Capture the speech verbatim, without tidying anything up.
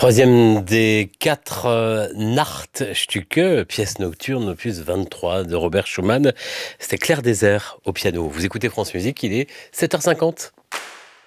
Troisième des quatre euh, Nachtstücke, pièce nocturne opus vingt-trois de Robert Schumann. C'était Clair Désert au piano. Vous écoutez France Musique, il est sept heures cinquante.